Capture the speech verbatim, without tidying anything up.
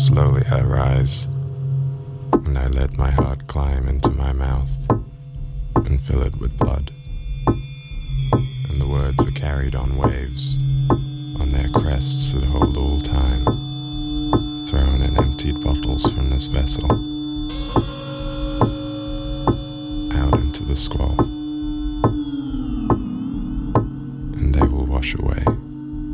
Slowly I rise, and I let my heart climb into my mouth and fill it with blood. And the words are carried on waves, on their crests that hold all time, thrown in emptied bottles from this vessel, out into the squall.